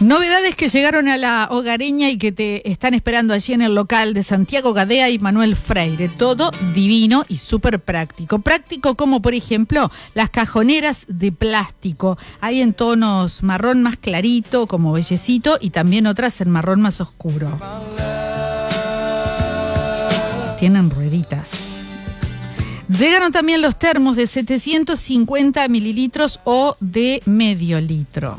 Novedades que llegaron a la hogareña y que te están esperando allí en el local de Santiago Gadea y Manuel Freire. Todo divino y súper práctico. Práctico como, por ejemplo, las cajoneras de plástico. Hay en tonos marrón más clarito, como bellecito, y también otras en marrón más oscuro. Tienen rueditas. Llegaron también los termos de 750 mililitros o de medio litro.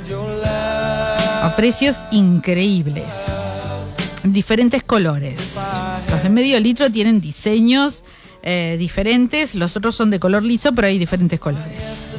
A precios increíbles. Diferentes colores. Los de medio litro tienen diseños diferentes. Los otros son de color liso, pero hay diferentes colores.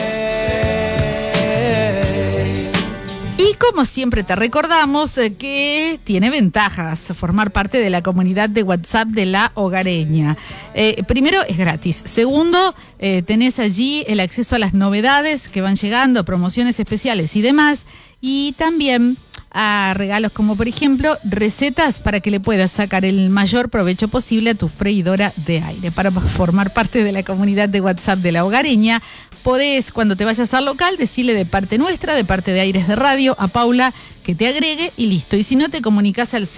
Y como siempre te recordamos que tiene ventajas formar parte de la comunidad de WhatsApp de La Hogareña. Primero, es gratis. Segundo, tenés allí el acceso a las novedades que van llegando, promociones especiales y demás. Y también a regalos como, por ejemplo, recetas para que le puedas sacar el mayor provecho posible a tu freidora de aire. Para formar parte de la comunidad de WhatsApp de La Hogareña, podés, cuando te vayas al local, decirle de parte nuestra, de parte de Aires de Radio, a Paula que te agregue y listo. Y si no, te comunicas al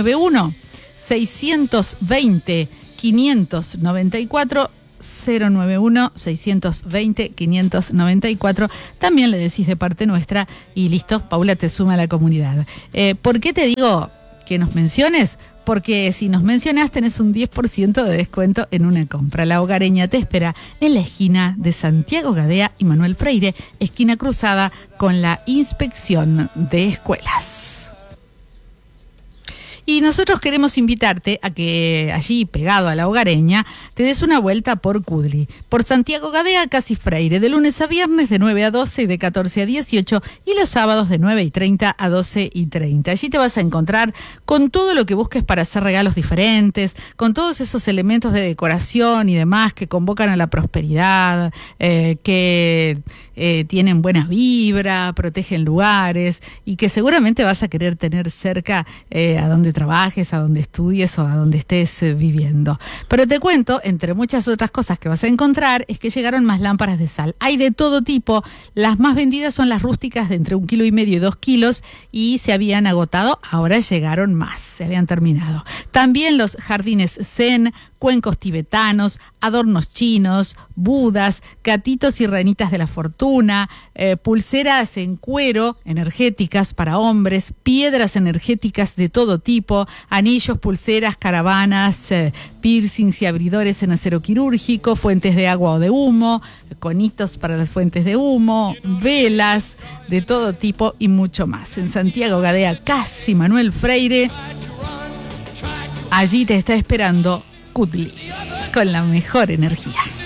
091-620-594, 091-620-594. También le decís de parte nuestra y listo, Paula te suma a la comunidad. ¿Por qué te digo que nos menciones? Porque si nos mencionás tenés un 10% de descuento en una compra. La Hogareña te espera en la esquina de Santiago Gadea y Manuel Freire, esquina cruzada con la inspección de escuelas. Y nosotros queremos invitarte a que allí, pegado a La Hogareña, te des una vuelta por Cudli, por Santiago Gadea, casi Freire, de lunes a viernes de 9 a 12 y de 14 a 18, y los sábados de 9:30 a 12:30. Allí te vas a encontrar con todo lo que busques para hacer regalos diferentes, con todos esos elementos de decoración y demás que convocan a la prosperidad, que tienen buena vibra, protegen lugares y que seguramente vas a querer tener cerca a donde trabajes, a donde estudies o a donde estés viviendo. Pero te cuento, entre muchas otras cosas que vas a encontrar, es que llegaron más lámparas de sal. Hay de todo tipo. Las más vendidas son las rústicas de entre 1,5 kilos y 2 kilos y se habían agotado, ahora llegaron más, se habían terminado. También los jardines zen, cuencos tibetanos, adornos chinos, budas, gatitos y ranitas de la fortuna, pulseras en cuero energéticas para hombres, piedras energéticas de todo tipo, anillos, pulseras, caravanas, piercings y abridores en acero quirúrgico, fuentes de agua o de humo, conitos para las fuentes de humo, velas de todo tipo y mucho más. En Santiago Gadea, casi Manuel Freire, allí te está esperando Cudli, con la mejor energía.